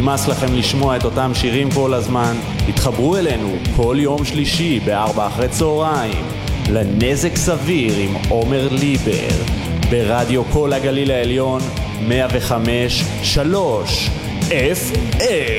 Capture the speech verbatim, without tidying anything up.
נמאס לכם לשמוע את אותם שירים כל הזמן? התחברו אלינו כל יום שלישי בארבע אחרי צהריים לנזק סביר עם עומר ליבר ברדיו כל הגליל העליון מאה וחמש שלוש אף אם.